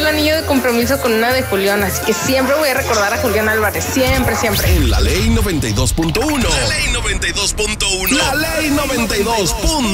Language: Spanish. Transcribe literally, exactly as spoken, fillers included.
el anillo de compromiso con una de Julián, así que siempre voy a recordar a Julián Álvarez, siempre, siempre. En la ley noventa y dos punto uno. La ley noventa y dos punto uno. La ley noventa y dos punto uno.